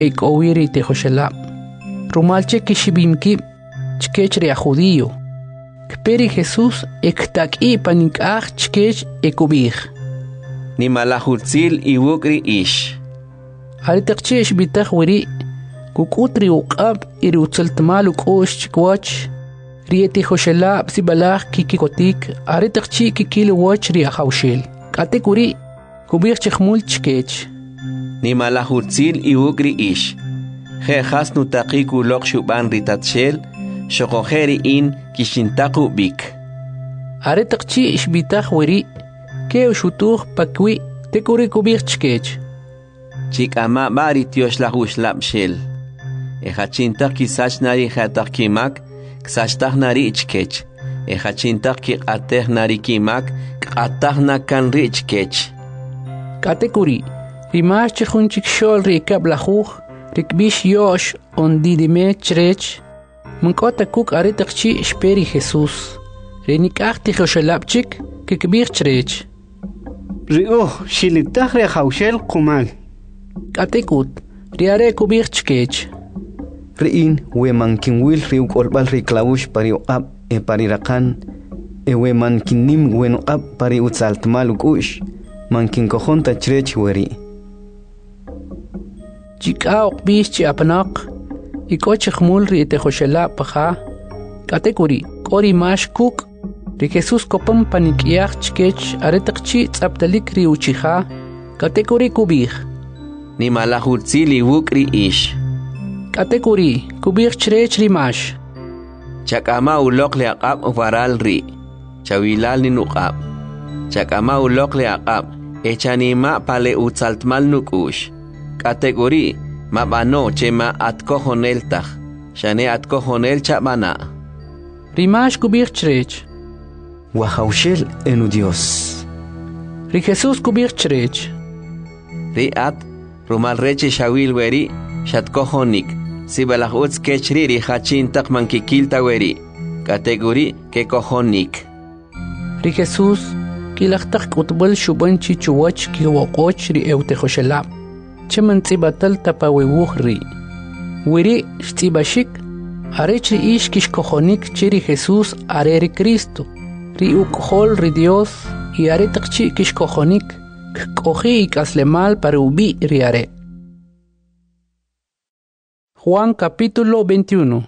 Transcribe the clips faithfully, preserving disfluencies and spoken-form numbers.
ekowiri te Joshelab. Rumalche kishibimki chkech ria judío. Kperi Jesús ektak'i panik'aj chkech ekubij. Ni malahutzil iwukri ish. Aritakchi ishbitaj wiri kukutri uqab iri utzaltmal ukosh chikwach rieti Joshelab sibalaj kikikotik aritakchi kikil wach ria hawshel. Katekuri kubij chkhmul chkech. Ni malahutzil iwukri ish. He hasnu taqiku lokshuban ritatshel shokojeri in kishintaku bik. Aritakchi ishbitaj wiri ke ushutuj pakwi tekuri kubij chkech. Chikama bari tiosh la huslab shel. Ejachintak kisach nari jatak kimak, ksachtak nari ichkech. Ejachintak ki ateh nari kimak, atah na kan ri ichkech. Katekuri, rimash chihunchik shol rikab la huj, rikbish yosh on didime chrech. Munkota kuk aritakchi shperi Jesús. Renikachti Joshelabchik, kikbir chrech. Rio, shilitach re haushel kumal. Katekut, riare kubir chkech. Riin, we mankin wil riuk olbal riklaush pari ab e pari rakan. E we mankin nim wen ab pari utzaltmal ukush. Mankin kojonta chrech weri. Chika okbish chi apanak. Iko chkhmul ri te Joshelab paja. Katekuri, kori mash kuk. Ri Jesús kopam panikiach chkech aretakchi tzaptalik ri uchija. Katekuri kubir. Ni malahutzil iwukri ish. Katekuri, kubir chrech rimash. Chakama ulok le aqab ufaral ri. Chawilal ni nuqab. Chakama ulok le aqab. Echanima pale utzaltmal nukush. Katekuri, mabano chema atkojoneltaj. Shane atkojonel chabana. Rimash kubir chrech. Wahaushel enu Dios. Ri Jesús kubir chrech. Ri at rumal reche shawil weri shatkojonik. Sibalaj utz kechri ri hachintak mankikilta weri. Kategori ke kojonik. Ri Jesús kilachtak utbol shubanchi chuwach kiwokoch ri eute Joshelab. Cheman tzibatal tapawewuj ri. Weri shtibashik arech ri ish kish kojonik chiri Jesús are ri Cristo. Ri ukhol ri Dios y are takchi kish kojonik. Koji ikaslemal para ubi riare. Juan capítulo veintiuno.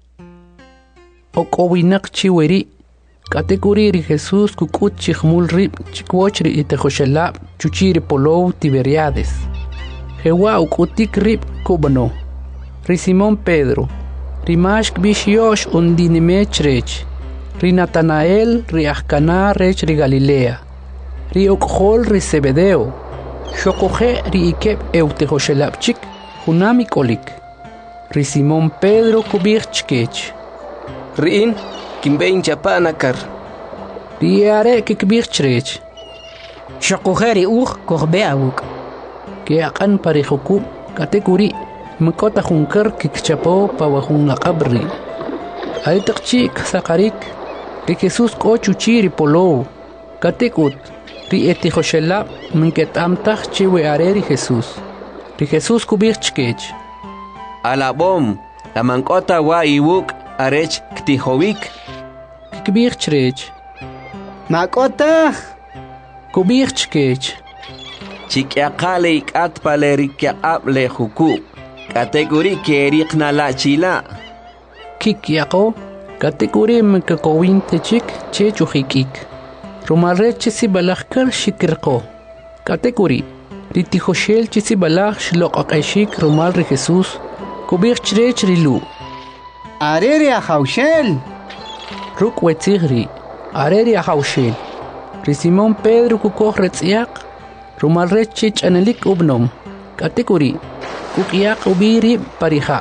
Okowinak chiweri. Katekuri ri Jesús kukut chikhmul rib chikwochri ite Joshelab chuchiri polou Tiberiades. Jewa ukutik rib kubano. Ri Simón Pedro. Ri mashk bish yosh undinime chrech. Ri Natanael ri Ahcana rech ri Galilea. Ri okhol ri Zebedeo. Shokoje ri ikeb eute Joshelabchik hunami kolik. Ri Simón Pedro kubir chkech. Riin kimbein chapanakar. Ri are kikbir chrech. Shokoje ri uj korbeawuk. Ke akan pari hukub katekuri mkota hunkar kikchapo pawahungakabri. Aitakchi ksakarik. Ri Jesús kochuchi ri polou. Katekut. Ri eti Joshelab minket amtach chiwe areri Jesús. Ri Jesús kubir chkech. Alabom, la mankota wa iwuk arech ktihowik. Kikbir chrech. Makota. Kubir chkech. Chikyakale ikat pale rikyab le huku. Kategori kerik na la chila. Kikyako. Kategori mkakowin techik chechujikik. Rumalre chisi balach kar shikirko. Kategori. Riti Joshel chisi balach shlok akashik rumal ri Jesús. Kubir chrech rilu. Areri a haushel. Ruk wetzigri. Areri a haushel. Ri Simón Pedro kukoh retziak. Rumalre chich anelik ubnom. Kategori. Kukyak ubiri pariha.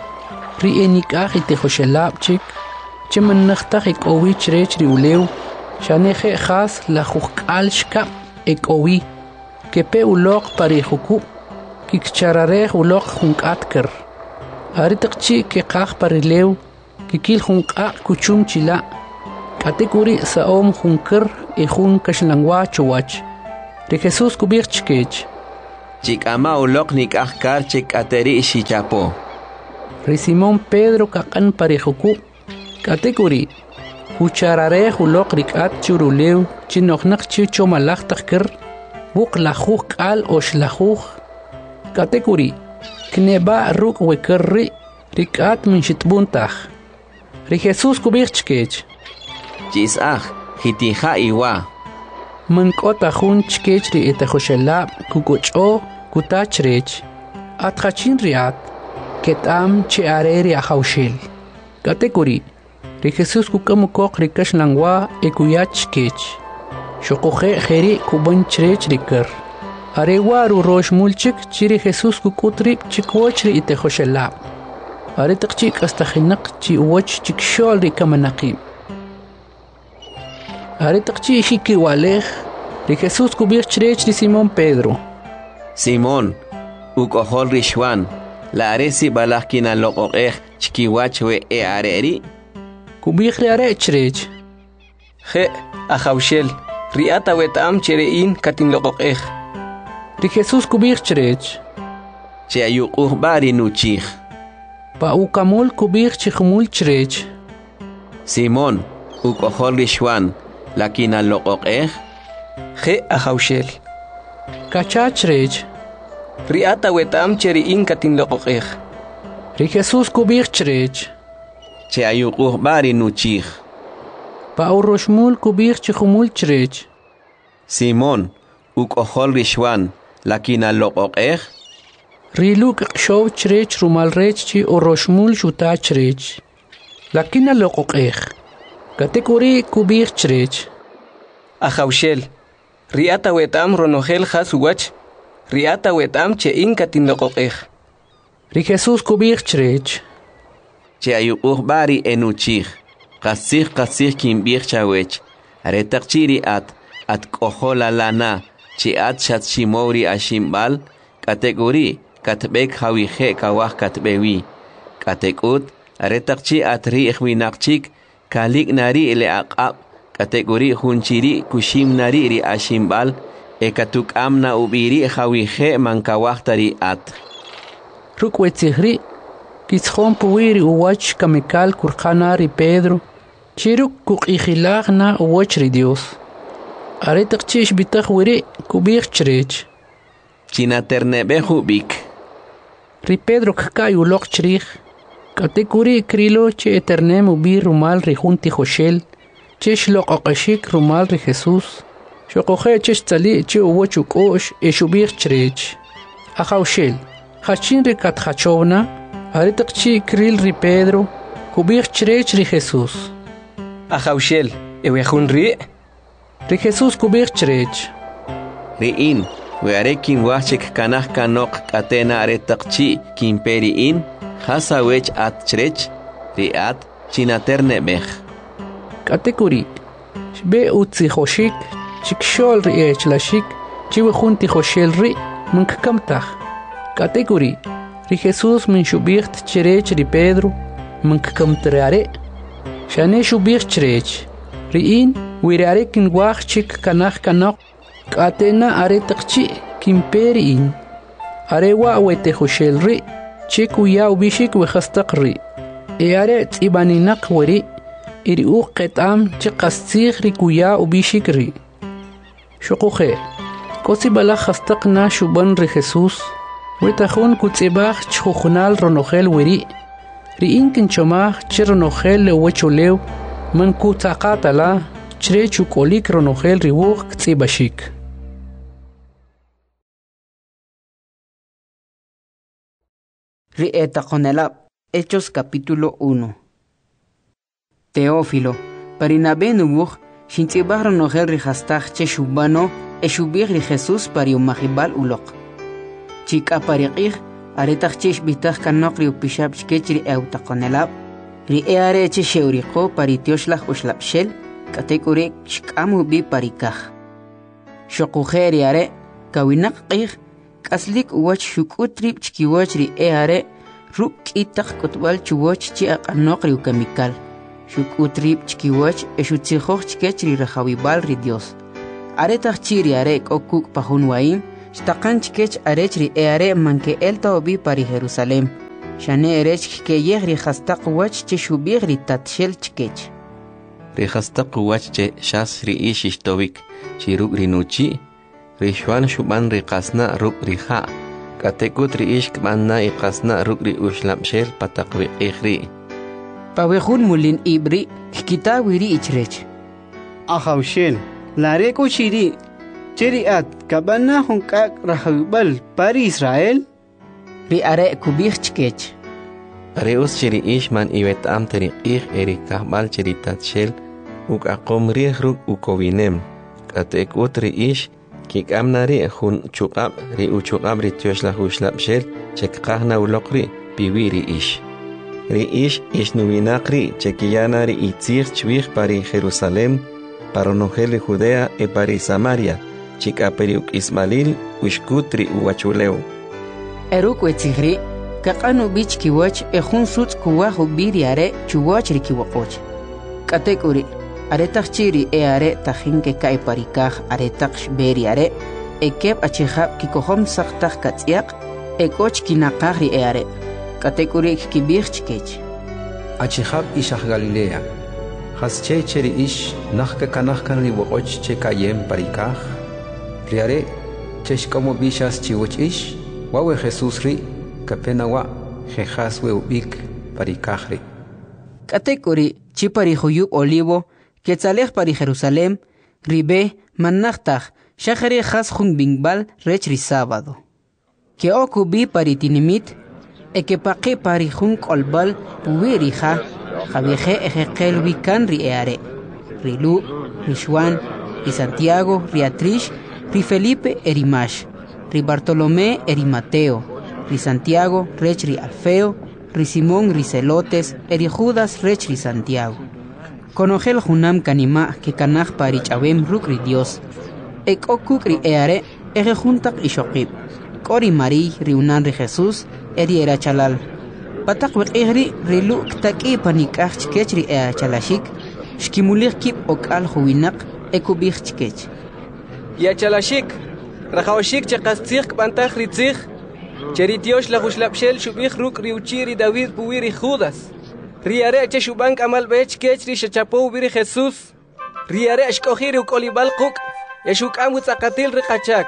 Ri enikach ite Joshelab chik. Cheman nachtach ik owi chrech ri ulew. Shaneje khas la jukal shkap ek owi. Kepe ulok pari huku. Kikcharare ulok hunkatker. Aritakchi ke kach parilew. Kikil hunka kuchum chila. Katekuri saom hunker e hun kashlangwa chuwach. Ri Jesús kubir chkech. chikama uloq nik'aj kar chik'ateri xichapo. Ri Simón Pedro kakan parejuku. Katekuri. Ucharare uloq rik'at churulew chinoknak chicho malaj takir. Buk lajuj k'al ox lajuj. Katekuri. Kneba ruk wekerri. Rik'at min xitbuntaj. Ri Jesús kubij chkech. Chis'aj jitija iwa. Man k'ota jun chkech ri etejoshelab kukoch'o kutachrech. Atjachin riat. Ketam che are ri ajawxel. Katekuri. Ri Jesús kukamukok rikash langwa ekuyach chkech. Xokoje jeri kuban chrech rikar. Arewa ru rosh mulchik chiri Jesús kukutrip chikwoch ri etejoshelab. Are taqchik hasta jinak chi uwach chikshol ri kamanaqim. Are taqchi hiki walej ri Jesús kubir chrech ri Simón Pedro. Simón, ukohol rishwan, la aresi balakina loqoqej chikiwach we e areri. Kubir ri are chrech. Je, ajawshel, riata wetam cherein katin loqoqej. Ri Jesús kubir chrech. Che ayuquj bari nuchij. Pa ukamul kubir chikhmul chrech. Simón, ukohol rishwan, lakina loqoqej. Je, ajawshel. Kachachrech. Riata wetam cherein katin loqoqej. Ri Jesús kubir chrech. Che ayuquj bari nuchij. Pa uroshmul kubir chikhmul chrech. Simón, ukohol rishwan, lakina loqoqej. Riluk qshow chrech rumalrech chi uroshmul shuta chrech. Lakina loqoqej. Katekuri kubir chrech. Ajawshel, riata wetam ronojel jasuwach, riata wetam chein katin loqoqej. Ri Jesús kubir chrech. Che ayuquj bari enuchij. Qasij qasij kimbij chawech. Aretaq chiri at at kohola lana chi at shat shimori ashimbal kategori katbek hawije kawah katbewi katekut aretaq chi at ri ikhwinaqchik kalik nari le aqab kategori hunchiri kushim nari ri ashimbal ekatuk amna ubiri hawije mankawah tari at Rukwetihri kitkhon puwiri uwach kamikal kurkhana ri Pedro chiruk kuqijilaj na uwach ri Dios. Are taqchish bitaj wiri kubir chrech. China ternebeju bik. Ri Pedro kakay ulok chrij. Katekuri krilo che eternem ubir rumal ri junti joshel. Che shlok oqashik rumal ri Jesús. Shokoje che stali che uwach ukosh e shubir chrech. Ajawshel. Hachin ri katjachovna. Are taqchi kril ri Pedro. Kubir chrech ri Jesús. Ajawshel, ewejun ri. Ri Jesús kubir chrech. Riin, wearekin wachik kanaj kanok katena aretaqchi kimperiin, hasawech at chrech, riat chinaternebej. Katekuri. Shbe utzi hoshik, chikshol ri echlashik, chiwe junti hoshel ri, munkakamtaj. Katekuri. Ri Jesús min shubirt chrech ri Pedro, munkakamtrare. Shane shubir chrech. Riin, wirarekin wachik kanaj kanok, katena aretaqchi kimperiin. Arewa wete hoshel ri, chikuya ubishik wehastaq ri. E are tzibaninak weri, iri uq qetam chiqastzig ri kuya ubishik ri. Shokuje, kosi bala hastaq na shuban ri Jesús, wetajun kutzibaj chujunal ronojel weri, riin kinchomaj chironojel le wecholew, man kutzaqatala, chrechu kolik ronojel riwuq ktzibashik. Rieta Conelab, Hechos capítulo uno. Teófilo, Parinabe nubuj, Shintibar ronojel rihastach che shubano, e shubir ri Jesús pari umahibal ulok. Chika pariqih, aretach chesh bitach kanok ri upishab shkechri euta Conelab, ri eare che sheuriqo pari tioshlah ushlapshel, katekure shkamu bi parikaj. Shokujeri are, kawinak qih, kaslik uwach shukutrib chkiwach ri eare, ruk itak kutbal chuwach chi aqanok ri ukamikal. Shukutrib chkiwach e shutzijoch chkech ri rajawibal ri Dios. Aretach chiri are kokuk pahun waim, Shtaqan chikech arechri eare manke elta obi pari Jerusalem. Shane erech ke yegri khastaq wach che shubigri tatshel chikech. Ri khastaq wach che shas ri ishishtovik chiruk rinuchi ri shwan shuban ri qasna ruk ri kha katekut ri ishk manna i qasna ruk ri ushlabshel pataqwi ikhri. Pawehun mulin ibri kita wiri ichrech. Ahaushel, lare ko shiri. Cheriat kabana hunkak rahubal pari Israel. Ri are kubich chkech. Reus chiri ishman iwet am teri ich eri kahbal chiri tatshel uk akom ri ruk ukovinem. Katekut ri ish kik amnari hun chukab ri uchukab ri tyoshla hushlab shel chek kahna ulokri piwiri ish. Ri ish ish nuvinakri chekiyana ri itzir chwich pari Jerusalem paronogeli Judea e pari Samaria chika periuk Ismail ushkutri uwachuleu. Eruk wetzigri kakanu bich kiwach e hun suts kuwahu biri are chuwach ri kiwakoch. Katekuri are takchiri e are tajinke kai parikaj are taksh beri are e kep achihab kikohom saktak katsiak e koch kinakari e are. Katekuri kibich chkech. Achihab ishah Galilea. Hasche cheri ish nachka kanachkan li woch che kayem parikaj. Riare chesh como bishas chiwoch ish wawe Jesus ri kapena wa jejas we ubik parikaj ri. Katekuri chipari huyub olivo ketzalej pari Jerusalem ribe manachtaj shachari has jun bingbal rech ri sábado. Ke okubi pari tinimit e que paqe pari jun kolbal puwirija javije ejekel wikan ri eare rilu ri Juan ri Santiago ri Atrish ri Felipe eri Mash ri Bartolomé eri Mateo ri Santiago rech ri Alfeo ri Simón ri Celotes eri Judas rech ri Santiago konogel junam kanima que kanaj pari chabem ruk ri Dios ek okuk ri eare eje juntak ishokib kori Mari ri unan ri Jesús eri era chalal patak wek egri rilu ktaki panikach chkech ri era chalashik shkimulich kip ok al huinak ekubich chkech ya chalashik rahawashik chaqastikh pantach ritzich cheritiosh la hushlabshel shubich ruk ri uchiri David puwiri Judas riare che shubank amal bech kech ri shachapo biri Jesús riare ashkohiri ukolibal quk yashuk amut aqatil ri qachak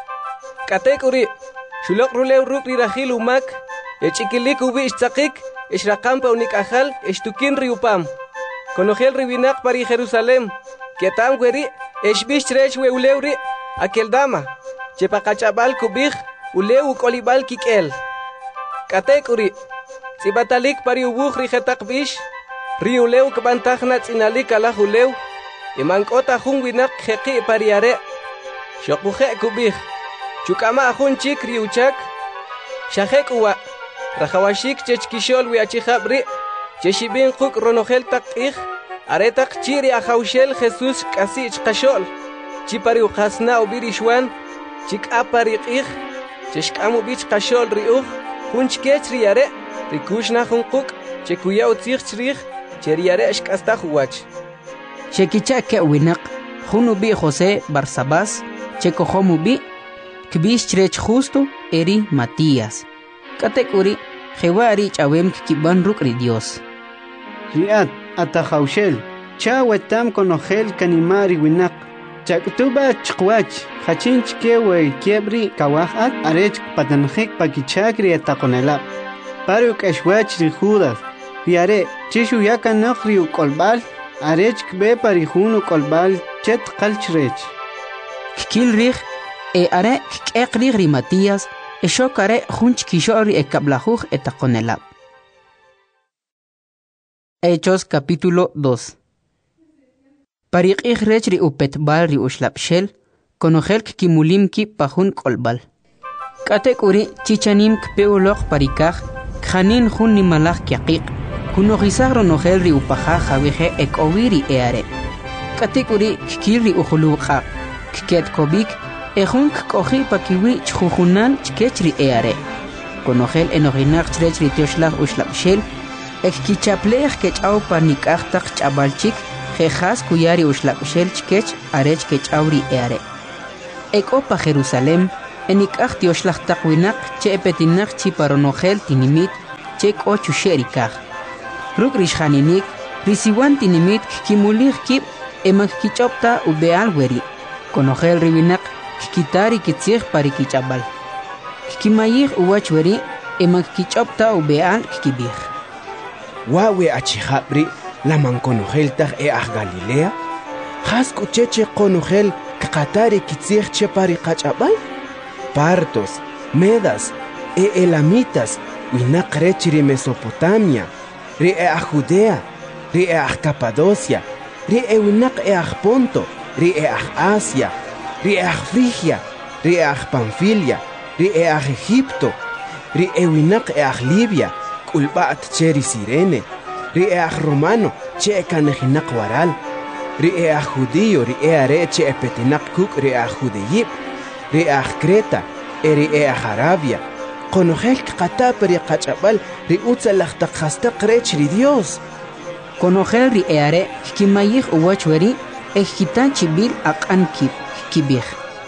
katekuri shulok rulew ruk ri rahil umak echikilik ubi ishtzakik ishraqampa unik ajal ishtukin riupam konogel ribinak pari Jerusalem ketam gweri eshbish trech we ulewri akeldama chepaqachabal kubij ulew ukolibal kikel katekuri tsibatalik pari ubuj ri jetaq bish ri ulew kbantajna tsinalik ala ulew imankota jun winak jeqi pari are shokbuje kubij chukama ajun chik ri uchak shajek uwa rahawashik chechkishol wi achijabri cheshibin quk ronogel taqij aretaq chiri ajawshel Jesús kasi chqashol chipari uqasna ubiri shwan chikapari qij cheshkamu bich qashol riuj hunchkech riare rikushna junquk chekuya utzij chrij cheriare ashkasta huwach shekicha ke winak junu bi José Barsabás chekohomu bi kbish chrech justo eri Matías katekuri jewari chawem kiban ruk ri Dios Riat atahaushel chawetam konogel kanimari winak chaktuba chqwach khachinch kewe kiebri kawahat arech patanjik pakichakri atakonela paruk ashwach ri Judas riare chishu yakanok ri kolbal arech kbe parihunu kolbal chet qalchrech kilrich e are kekri ri Matías e shokare junch kishori e kablajuj etakonela. Hechos capítulo dos. Pariqij rech ri upetbal ri ushlabshel konogel kimulimki pajun kolbal. Katekuri chichanim kpeulok parikaj khanin jun nimalaj kiaqiq kunogizar ronogel ri upaja javeje ekowiri eare. Katekuri kikiri ujuluqa kiket kobik ejun koji pakiwi chjujunan chkechri eare konogel enoginak chrech ri tioshlah ushlabshel ekkichaplej kechaw panikaj taq chabalchik jejas kuyari ushlabshel chkech arech kechawri eare ekopa Jerusalem enik'aj tioxlajtaq winaq che epetinaq chiparonojel tinimit che k'o chuxe'rikaj ruk' rixjaninik risiwan tinimit kikimulij kib' eman kikich'obta ubeal weri konojel riwinaq kikitari kitzij pari kich'abal kikimayij uwach weri eman kikich'obta ubeal kikibij wawe achijabri laman konojel taj e aj Galilea jas k'ucheche konojel kqatari kitzij che pari qach'abal partos medas e elamitas winaq rech ri Mesopotamia ri e aj Judea ri e aj Capadocia ri e winaq e aj Ponto ri e aj Asia ri e aj Frigia ri e aj Panfilia ri e aj Egipto ri e winaq e aj Libia k'ulb'a't che ri Cirene ri e aj Romano che kanejinaq waral ri e aj Judío ri e are che epetinaq kuk' ri aj Judeyib ri aj Creta e ri e aj Arabia konojel kqata pari qach'abal ri utzalaj taq jastaq rech ri Dios konojel ri e are kikimayij uwach weri e kitan chibil aq'an kib kibij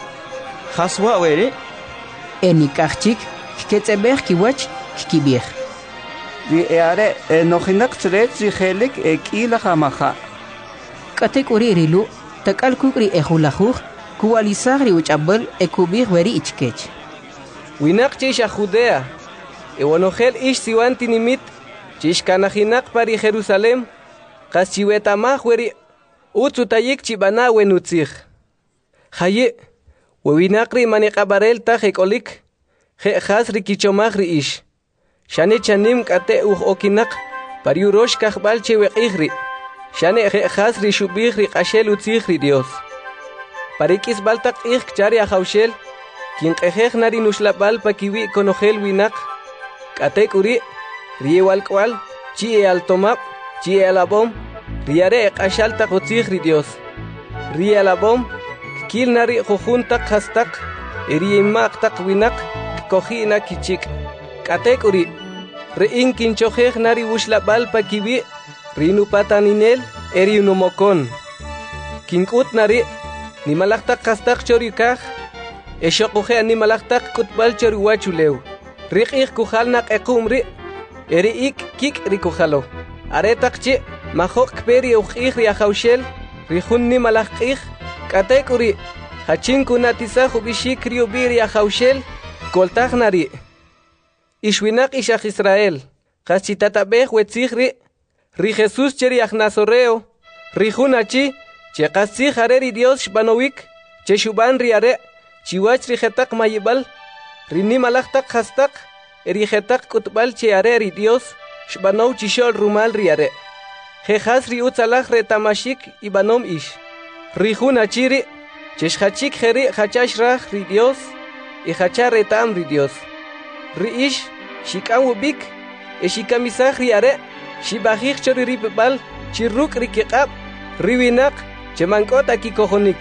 jaswa weri enik'aj chik kiketz'ebej kiwach kikibij ri e are enojinaq tzrech ri jelik e k'ilaj amaja k'atek uri rilu tak'al kuk' ri e julajuj kuwalisaj ri uch'ab'al e kubij weri ichkech winaq che ix aj Judea e wanojel ix siwan tinimit che ixkanajinaq pari Jerusalem qas chiwetamaj weri utzutayik chib'ana wenutzij jaye wewinaq ri maniq'ab'arel taj ek'olik je' jas ri kichomaj ri ix xane chanim k'ate uj okinaq pari urox kajb'al che weq'ij ri xane je' jas ri xub'ij ri q'axel utzij ri Dios pari k'isb'al taq q'ij kchari ajawxel kinq'ejej nari nuxlab'al pa kiwi' konojel winaq k'ate k'uri ri ewalk'wal chi e altomab' chi e alab'om ri are e q'axal taq utzij ri Dios ri alab'om kikil nari jujun taq jastaq e ri imaq taq winaq kikoji'na kichik' k'ate k'uri ri'in kinchojej nari wuxlab'al pa kiwi' ri nupataninel e ri numokon kink'ut nari nimalaj taq jastaq chorikaj e xoquje animalaj taq k'utb'al chori wachulew ri q'ij kujal naq equm ri e ri ik' kik' ri kujalo are taq chi majoq kpe ri uq'ij ri ajawxel ri jun nimalaj q'ij k'ate k'uri jachin kunatisaj ub'ixik ri ub'i ri ajawxel koltaj nari ixwinaq ix aj Israel qas chitatab'ej wetzij ri ri Jesús che ri aj Nazoreo ri jun achi che qas tzij are ri Dios xb'anowik che xub'an ri are chiwach ri jetaq mayib'al ri nimalaj taq jastaq e ri jetaq k'utb'al che are ri Dios xb'anow chixo'l rumal ri are je jas ri utzalaj retamaxik ib'anom ix ri jun achi ri che xjachik je ri jacha xraj ri Dios y jacha reta'am ri Dios ri ix xik'am wub'ik e xikamisaj ri are xib'ajij cho ri rib'b'al chi ruk' ri kiq'ab' ri winaq che mank'ot akikojonik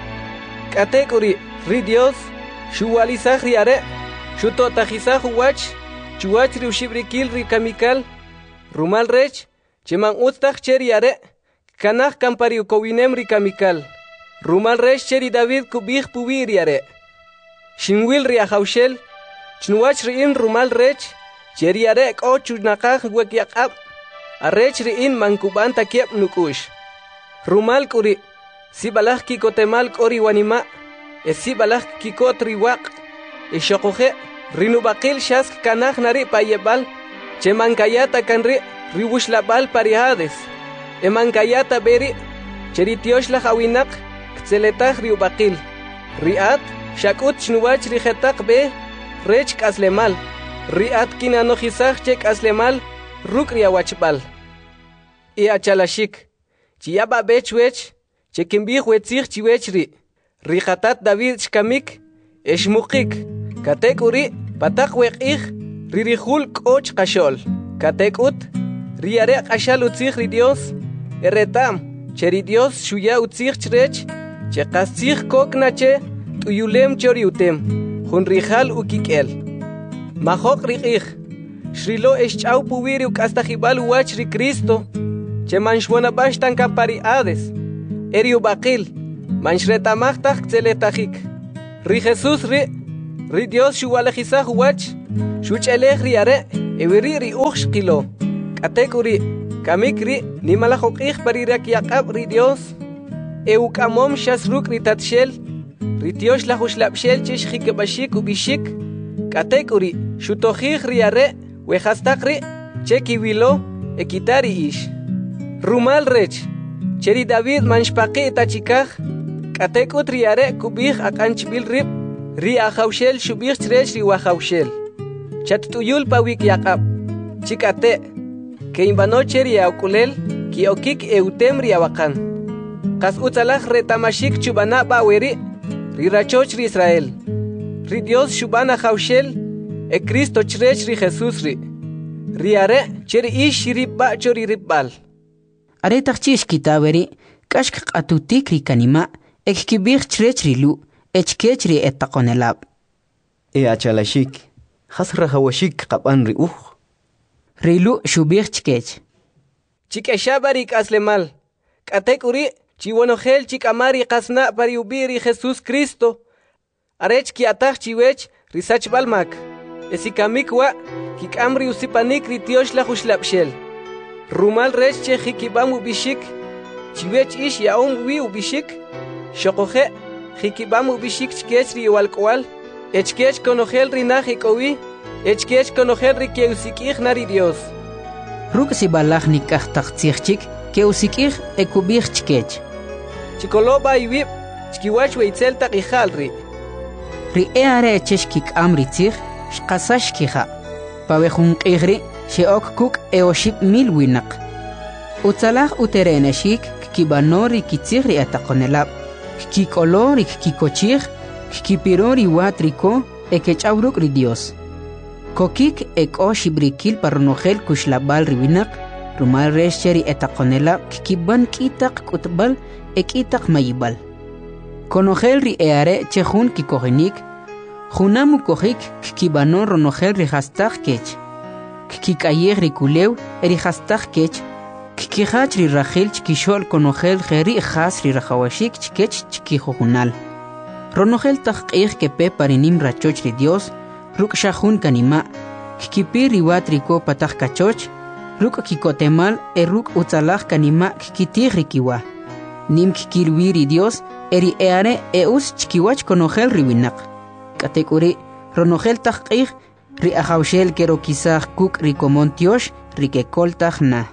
k'ate k'uri ri Dios xuwalisaj ri are xuto'tajisaj uwach chuwach ri uxib'rikil ri kamikal rumal rech che man utz taj che ri are kanaj kan pari ukowinem ri kamikal rumal rech che ri David kub'ij puwi' ri are xinwil ri ajawxel chnuwach ri'in rumal rech che ri are k'o chunaqaj wekyaq'ab' arrech ri'in man kub'an takieb' nuk'ux rumal k'uri sib'alaj kikotemal k'o ri wanima' e sib'alaj kikot ri waq' e xoquje ri nub'aqil xask kanaj nari payeb'al che mankayata kan ri ri wuxlab'al pari Hades e mankayata beri che ri tioxlaj awinaq ktzeletaj ri ub'aqil ri'at xak'ut xnuwach ri jetaq be rech k'aslemal ri'at kinanojisaj che k'aslemal ruk' ri awachb'al y achalaxik chiyaba bech wech che kimbij wetzij chiwech ri ri jatat David xkamik e xmuqik kate k'uri pataq weq'ij ri rijul k'o chqaxo'l kate k'ut ri are q'axal utzij ri Dios e reta'am che ri Dios xuya utzij chirech che qas tzij kokna che t'uyulem cho ri utem jun rijal ukik'el majoq ri q'ij xrilo e xch'aw puwi ri uk'astajib'al uwach ri Cristo che man xwanab'ax tan kan pari Hades e ri ub'aqil man xreta'maj taj ktze'letajik ri Jesús ri ri Dios shuwalejisa huwach shuchelej ri are ewiri ri uch kilo katekuri kamikri ni malajoqij parirak yaqab ri Dios eukamom shasruk ri tatshel ri Dios la hushlapshel chish hikebashik ubishik katekuri shutojij ri are wehastakri chekiwilo ekitari ish rumal rech cheri David manshpaqi tachikaj katekut ri are kubij akanchbil rib ri ahawshel shubij trech ri wahawshel chattuyul pawik yaqab chikate que imbanoche ri aukulel ki okik eutem ri awakan qas utzalaj retamashik chubana baweri ri rachoch ri Israel ri Dios shubana hawshel e Cristo chrech ri Jesus ri ri are cheri ish ri ba chori ribal are tachchish kitaberi kashk qatutik ri kanima ekibich chrech ri lu echkech ri etaqonelab e achalashik hasra hawashik qaban ri uj rilu shubich chkech chikeshabari kaslemal katekuri chiwonojel chikamari kasna pari ubiri Jesus Cristo arech ki ataj chiwech risach balmak esikamikwa kikamri usipanik ri Dios la hushlapshel rumal rech che hikibam ubishik chiwech ish yaum wi ubishik shokoje hikibam ubishik chkech ri walkwal echkech konojel rinaj ikowi echkech konojel ri keusikij nari Dios ruk si balaj nikaj taqtsichik keusikij ekubij chkech chikoloba iwib chkiwach weitzel taqijal ri ri eare cheshkik amri tzij shqasash kija pawejun qigri sheok kuk eoship mil winaq utzalaj uterenashik kibanori kitzigri ataqonelab kikolori kikochij kipirori watriko ekechawruk ri Dios kokik eko shibrikil parnojel kushlabal riwinaq rumal resheri etaqonela kiban kitaq kutbal ekitaq mayibal konojel ri eare chejun kikogenik junamu kojik kibanon ronojel ri hastaq kech kikayeg ri kulew eri hastaq kech kikihach ri rajil chkishol konojel jeri has ri rajawashik chkech chkijojunal ronojel taqqij kepe parinim rachoch ri Dios ruk shahun kanima kikipi riwat riko pataq kachoch ruk kikotemal e ruk utzalaj kanima kikitij rikiwa nim kikilwiri Dios eri eare eus chkiwach konojel riwinaq katekuri ronojel taqqij ri ahawshel kero kisaj kuk rikomontiosh rikekoltaj na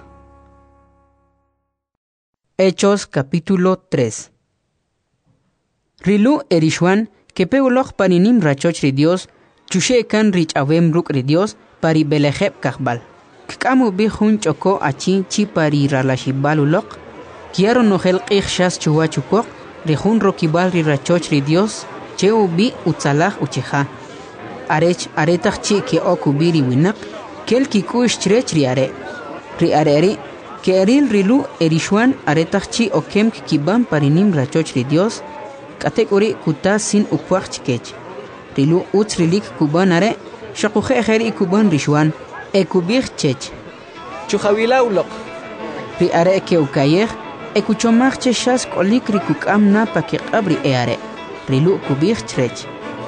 Hechos capítulo tres Rilu erishwan kepe uloj paninim rachoch ri Dios chushe kan rich avem ruk ri Dios pari belejeb kahbal kkamu bi hun choko achi chi pari ralashibal ulok kiaro nojel qij shas chuwa chukok ri hun rokibal ri rachoch ri Dios cheu bi utzalaj ucheja arech aretach chi ke okubiri winaq kel kikush chrech ri are ri areri ke eril rilu erishwan aretach chi okem kibam parinim rachoch ri Dios katekuri kuta sin ukwach chkech rilu utzrilik kuban are shaquje jeri kuban rishwan ekubir chech chuhawila ulok ri are ke ukayej ekuchomach cheshas kolik rikukam na pakiqabri eare rilu kubir chrech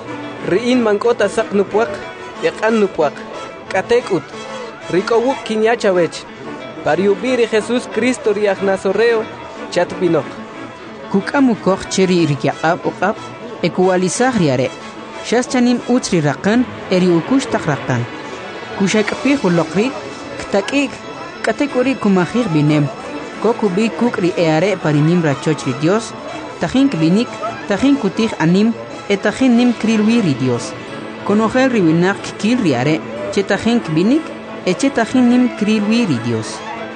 riin mankota saq nupuak yaqan nupuak katekut rikowuk kinyachawech pariubiri Jesus Cristo ri agnasoreo chatbinok kukamu koch cheri rikyaqab uqab ekuwalisaj riare shas chanim utzri raqan eri ukush taqraqan kushakpi hulokri ktakik katekuri kumajir binem kokubi kukri eare parinim rachoch ri Dios tajin binik tajin kutij anim etajin nim krilwi ri Dios konojel riwinak kil riare chetajin binik echetajin nim krilwi ri Dios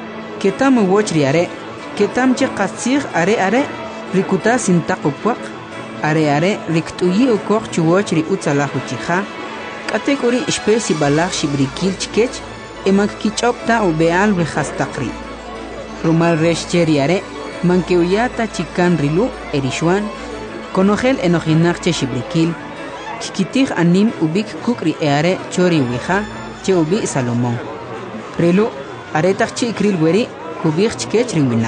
ketam woch riare ketam che qasir are are rikuta sintaqupaq are are riktuyi ukoq chuwoch ri utzalahu chija kategori espesi balaj shibrikil chkech emak kichopta u beal ri hastaqri rumal reshcheri are mankeuyata chikan rilu erishwan konojel enojinak che shibrikil kikitij anim ubik kukri eare chori wija che ubi Salomón rilu aretach chi kril weri kubij chkech riwinak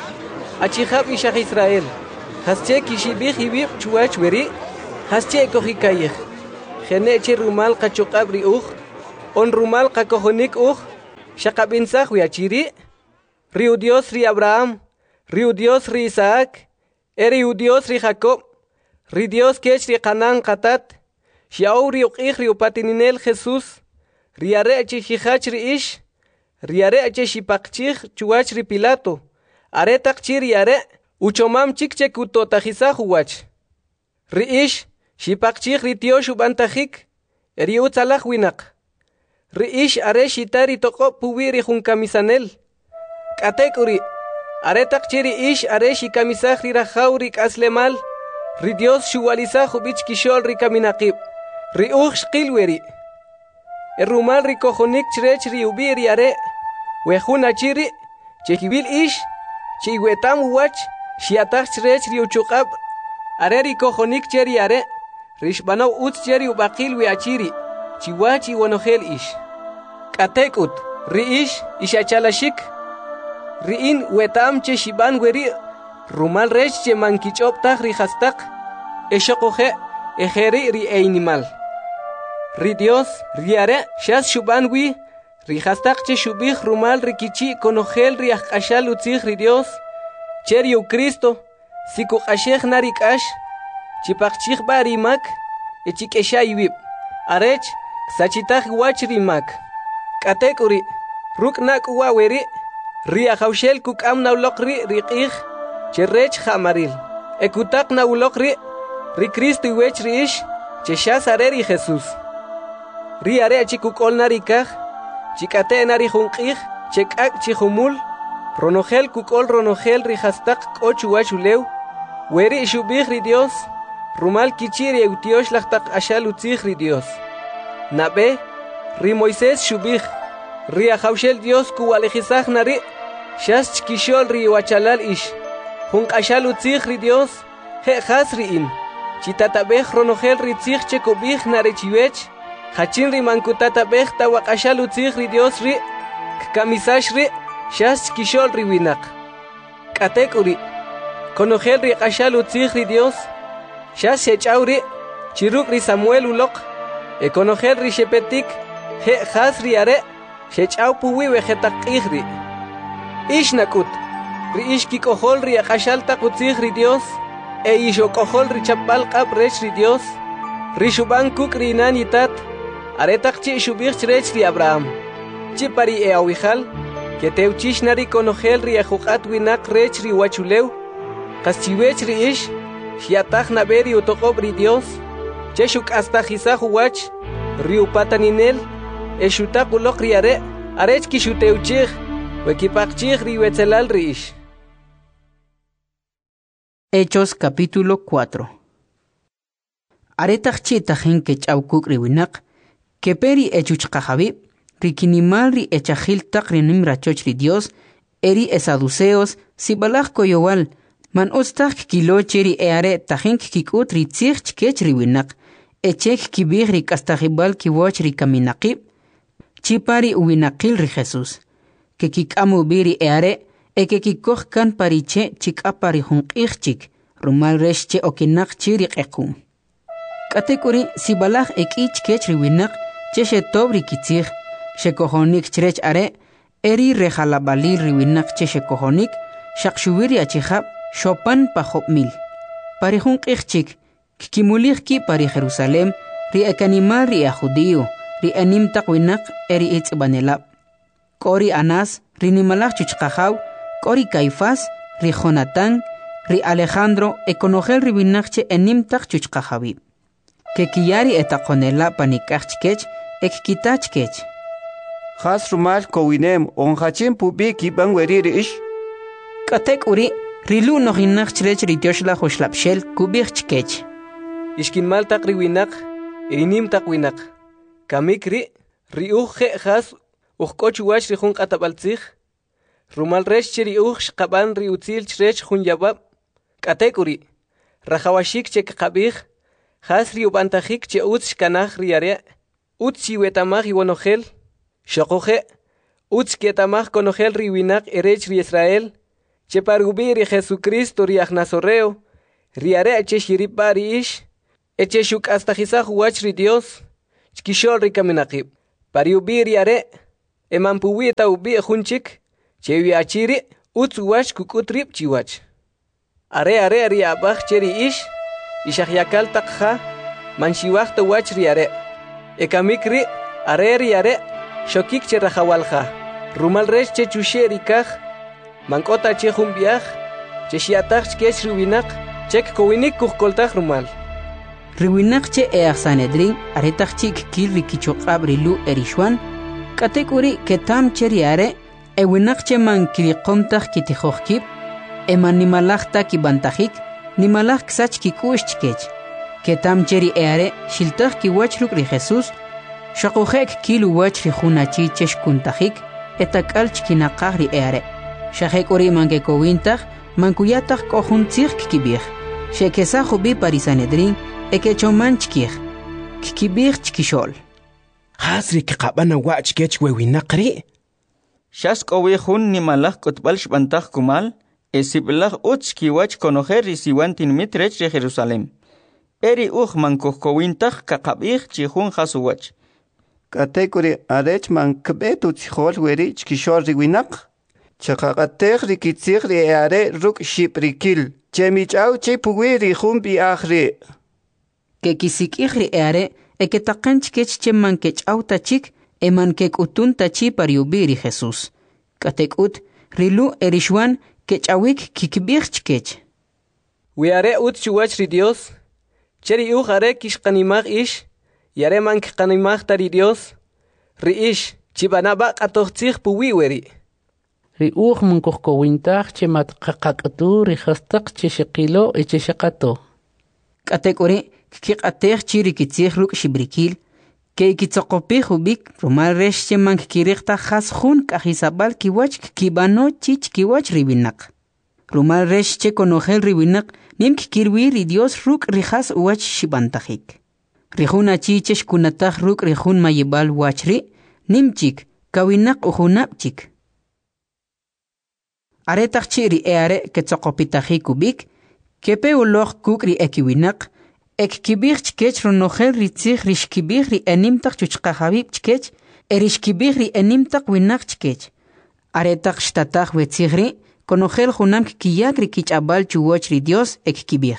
achihab ishach Israel hasche kishibij ibib chuach weri hasche kohikayej Geneche rumal kachuqab ri uj. On rumal kakojonik uj. Shaqabinsaj wiachiri. Riu Dios ri Abraham. Riu Dios ri Isaac. Eriu Dios ri Jacob. Ri Dios kech ri Canaan qatat. Xiao ri uqij ri upatininel Jesús. Riare chi hijach ri ish. Riare chi shipaqchij chuach ri Pilato. Are taqchi riare. Uchomam chikche kutotajisa huwach. Ri ish. Shipaqchij ri tio shubantajik. Eri utzalaj winak. Ri ish are shitari toqo puwi ri junkamisanel. Katek uri. Are taqchi ri ish are shikamisaj ri rajaw ri kaslemal. Ri Dios shuwalizaj ubich kishol ri kaminaqib. Ri uj shqilweri. Erumal ri kojonik chrech ri ubi ri are. Wejuna chiri. Chekibil ish. Chiwetam uwach. Shiataj chrech ri uchuqab. Are ri kojonik cheri are. Rishbanaw utz cheri ubaqil we achiri. Chiwachi wanojel ish. Katekut. Ri ish ishachalashik. Ri in wetam che shiban weri. Rumal rech che mankichoptaj ri hastak. Eshokoje. Ejeri ri einimal. Ri Dios, ri are, shas shubanwi, ri hastak che shubij rumal ri kichi konojel ri akashal utzij ri Dios, cheri u Cristo, siku ashej narik ash, chipakchij bari mak, e chikesha iwib, arech, sachitaj wach ri mak. Katek uri, ruk nak uwaweri, ri ahaushel kukam naulok ri ri qij, cherech jamaril, ekutak naulok ri, ri Cristo iwech ri ish, che shas areri Jesús. Ri are chikukol narikaj, chikate nari junqij, chekak chihumul, ronogel kukol ronogel ri hastak kochuachulew, weri shubij ri Dios, rumal kichiri eutiosh lachtak ashal utzij ri Dios. Nabe, ri Moisés shubij, ri ahaushel Dios kuwalejizaj nari, shas chkishol ri wachalal ish, junq ashal utzij ri Dios, he has ri in, chitatabej ronogel ri tzij chekubij nare chiwech, Hachin ri mankutata bejta wakashal utzij ri Dios ri, kamisash ri, shas kishol ri winak. Katek uri, konogel ri kashal utzij ri Dios, shas shechaw ri, chiruk ri Samuel ulok, e konogel ri shepetik, he has ri are, shechaw puwi vegetak ij ri. Ish nakut, ri ish kikohol ri akashal tak utzij ri Dios, e ishokohol ri chapal kap rech ri Dios, ri shuban kuk ri nanitat, Aretak chi shubij chrech ri Abraham. Chi pari e awijal, que teuchish nari konogel ri ajukat winak rech ri wachulew. Kaschiwech ri ish, shiataj naberi utokob ri Dios. Che shuk hasta jizaj uwach, ri upataninel, e shutak ulok ri are, arech ki shuteuchij, wekipakchij ri wetzelal ri ish. Hechos capítulo cuatro. Aretak chi tajin que chaukuk ri winak, que peri echuchqajabi, rikinimal ri echajil taqrinim rachoch ri Dios, eri esaduceos, sibalaj koyowal, man ostak kiloche ri eare tajin kikut ri tzich kech ri winak, echek kibig ri kastajibal kiwoch ri kaminaqib, chipari uwinaqil ri Jesús, que kikamu biri eare, e que kikoch kan pariche chikapari junqij chik, rumal reshche okinak chiri qekum. Katekuri sibalaj ekich kech ri winak, Cheche tobri kitzig, shekohonik chrech are, eri rejalabali riwinak cheche kohonik, shakshubiri achihab, shopan pahop mil. Parihun kichik, kikimulich ki pari Jerusalem, ri ekanimar ri a judío, ri anim takwinak eri itz banelab. Kori Anas, ri nimalach chuchkahaw, kori Caifás, ri Jonatán, ri Alejandro, ekonogel riwinakche enim tak chuchkahawi. Que kiyari etakonela panikachkech, ek kitachkech. Has rumal kowinem on hachin pubi kiban weriri ish. Katek uri, rilu no hinach chrech ritioshla hoslapshel kubirchkech. Ishkin mal tak riwinak, irinim tak winak. Kamikri, riuche has, uchkochuach rihun katabaltzich. Rumal resh chiri uch kaban riutzil chrech hun yabab. Katek uri, rahawashik chek kabich. Has riubantajik che utz kanach riare. Utzi wetamach iwanogel, shokoje, utz ketamach konogel riwinak erech ri Israel, che pargubi ri Jesucristo ri Agnasoreo, riare che shiripa ri ish, Eche shuk hasta jisaj wachri Dios. Chkishol rikaminaqib. Pariubir yare. Eman puwita ubi junchik. Chewi achiri. Utsu wach kukutrip chiwach. Are are ari abach cheri ish. Ishahyakal takha. Manshiwachta wachri are. Ekamikri. Are ari are. Shokik che rajawalja. Rumal resh che chusheri kaj. Mankota che jumbiaj. Che shiatach kesh rubinak. Chek kowinik kukoltaj rumal. Riwinak che each Sanedrin, aretach chik kil rikichoqab rilu erishwan, katekuri ketam cheriare, e winak che man kiriqomtaj kitijoqkib, e man nimalachta kibantajik, nimalach ksach kikush chikech. Ketam cheri eare, shiltaj kiwachruk ri Jesus, shaqujek kilu wach ri junachi cheshkuntajik, etakal chkinaqaj ri eare. Shajek uri mankekowintaj, mankuyataj kohuntzig kibij. Shekesa jubi parisanedrin, eke choman chkir kikibir chkishol hasri kqabana wach kech wewinaqri shas qowi khun ni malach kotbal shbantaj kumal esiblach uch kiwach konojer risiwantin mitrech de Jerusalem eri uj mankokowintaj kaqabij chihun hasuwach katekuri arech man kbetu chhol weri chkishol riwinaq chaqaqatej rikitzig ri are ruk shiprikil chemichau chipuwi ri humbi akhri que kisik ihri eare e que taqanch kech cheman kech autachik eman kek utun tachi pariubiri Jesús. Katek ut rilu erishwan kech awik kikbirch kech. Wiare ut chuwach ri Dios. Cheri uj are kishqanimag ish. Yare man kqanimag tari Dios. Ri ish chibanaba qatochtzig puwi weri. Ri uj munkohkowintaj chemat qaqaqtu ri khastaq cheshqilo e cheshqato. Katek uri kiqatej chiri kitzig ruk shibrikil ke kitsoqopi hubik rumal resh cheman kirikta khas jun kajisabal kiwach kibano chich kiwach ribinak rumal resh che konogel ribinak nim kirwi ri Dios ruk rihas wach shibantajik rihuna chichesh kunataj ruk rihun mayibal wachri nimchik kawinak uhunapchik aretaj chiri eare ketsoqopitajik kubik kepe uloj kukri ekiwinak ek kibir chkech ronogel ritzig rishkibir ri enimtak chuchqahabib chkech erishkibir ri enimtak winak chkech aretak shtatag wetzigri konogel junam kiyak ri kichabal chuwach ri Dios ek kibir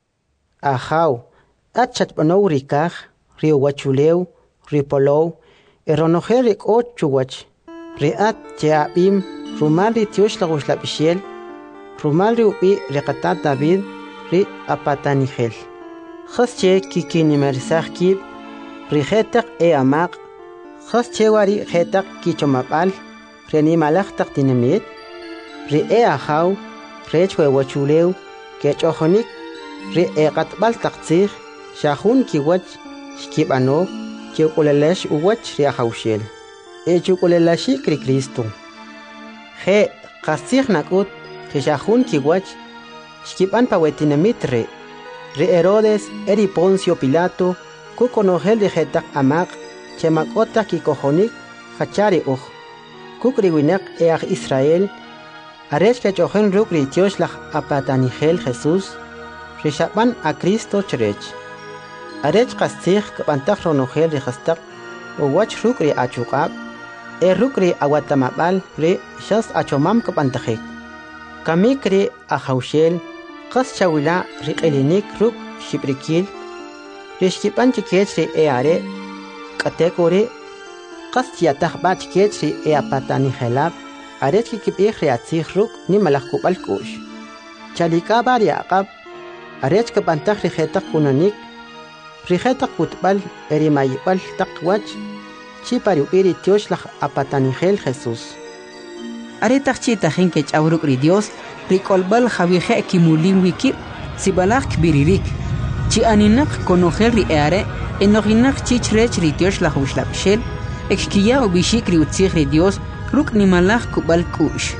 ahaw achat banow rikaj ri wachulew ri polow eronogel ri och chuwach ri at cheabim rumal ri tiosh lagushlabishel rumal ri ubi ri qatat David ri apatanigel خسچه کیکی مرسخ کیب ریختق ای اماق خسچه واری ختق کی چمبال رنی ملخ تق دینمیت ری ای اخاو ریچ و وچولیو که چخونیک ری ای قطبال تقصیر شاخون کی وچ شکیب انو که قللش وچ ری اخاوشیل ای چو قللشی کری کریستو خی قصیر نکود که شاخون کی وچ شکیب ان پاوتینمیت ری Ri Herodes eri Poncio Pilato ku konogel de jetak amak chemakota ki kojonik hachari uj kukri winak each Israel arech ke chohen ruk ri tioslach apatanigel Jesús ri shaban a Cristo chrech arech qastig kabantak ronogel ri hastak o wach ruk ri achuqab e ruk ri awatamabal ri shas achomam kabantajik kamikri a haushel qas chawila riqelinik ruk shibrikil rishkipan chikech ri eare katekori qas tiataj ba chikech ri eapatani helab arech kikibih ri atzig ruk ni malakubal kush chalika bari aqab arech kapantaj ri jetak kunanik ri jetak kutbal eri mayibal taqwach chi pariubiri tioslach apatani hel Jesús aretaj chi tajin kech awruk ri Dios rikolbal javije kimulin wiki sibalak biririk chi aninak konogel ri eare enoginak chichrech ri Dios la huslapshel ekkiya ubishik ri utzig ri Dios ruk nimalak kubal kush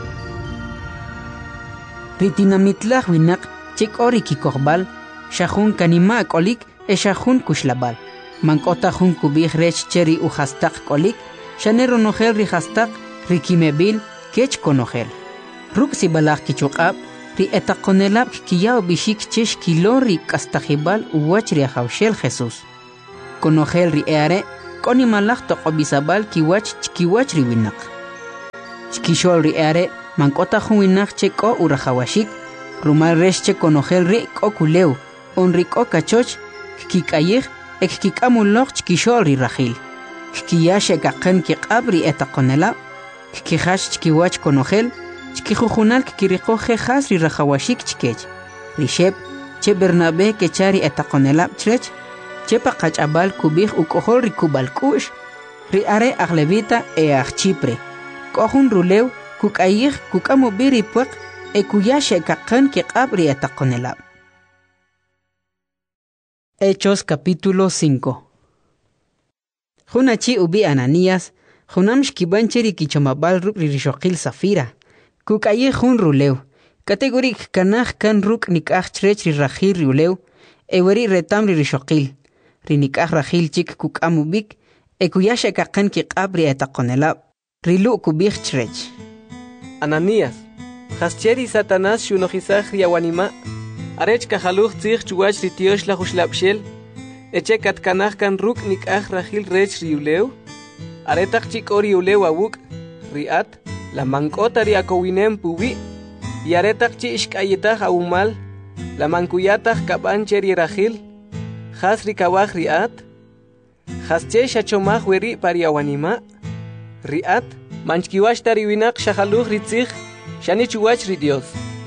ritinamitlah winak chik ori kikorbal shahun kanima kolik e shahun kushlabal mankota hun kubih rech cheri u hastak kolik shanero nogel ri hastak rikimebil kech konogel ruk sibalak kichuqab ri etaqonelab kiyao bishik chesh kilori kastajibal uwach ri hawshel Jesús. Konogel ri eare koni malach toqobisabal kiwach chkiwach ri winak. Chkishol ri eare mankota huwinak cheko urahawashik rumal resh che konogel ri kokuleu on ri kokachoch kikayih ek kikamulok chkishol ri rahil. Kiyashe gaqen kiqabri etaqonelab kihash chkiwach konogel chkijujunal kikiriqo jejas ri rahawashik chkech rishep che Bernabe kechari etaqonelab chrech che paqach'abal kubij ukohol ri kubalkush ri are aglevita e achchipre kohun rulew kukayij kukamu biri pueq e kuyashe kaqan kiqab ri etaqonelab. Hechos capítulo cinco. Junachi ubi Ananías junam shkibancheri kichomabal ruk ri rishoqil Safira kukaye jun rulew categorik kanaj kan ruk nikaj chrech ri rajil rulew eweri retam ri rishoqil ri nikaj rajil chik kukamubik e kuyashe kaqan kiqab ri etaqonelab rilu kubij chrech. Ananías hascheri Satanás shunojisaj ri awanima arech kajaluj tzij chuwach ri tiosh la jushlapshel eche katkanaj kan ruk nikaj rajil rech ri ulew aretaq chik ori ulew awuk riat la mankota ri akowinem puwi y aretaq chi ishk'ayitaj awumal la mankuyataj kabanche ri rajil jas ri kawaj riat jas che shachomaj weri pari awanima riat manchkiwash tari winaq shajaluj ri tzij shani chuwach ri Dios.